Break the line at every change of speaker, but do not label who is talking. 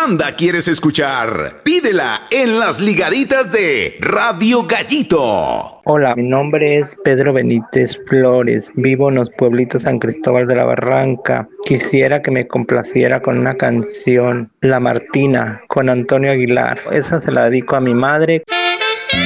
banda quieres escuchar? Pídela en las ligaditas de Radio Gallito.
Hola, mi nombre es Pedro Benítez Flores, vivo en los pueblitos San Cristóbal de la Barranca. Quisiera que me complaciera con una canción, La Martina, con Antonio Aguilar. Esa se la dedico a mi madre.